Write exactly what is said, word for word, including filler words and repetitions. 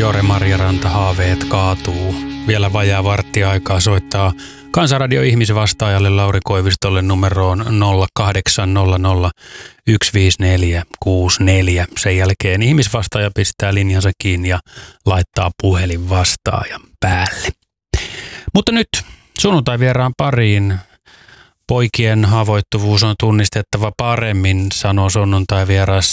Jore Marjaranta, haaveet kaatuu. Vielä vajaa varttiaikaa soittaa Kansanradio ihmisvastaajalle Lauri Koivistolle numeroon nolla kahdeksan nolla nolla yksi viisi neljä kuusi neljä. Sen jälkeen ihmisvastaaja pistää linjansa kiinni ja laittaa puhelin vastaajan päälle. Mutta nyt sunnuntai vieraan pariin. Poikien haavoittuvuus on tunnistettava paremmin, sanoo sunnuntai vieras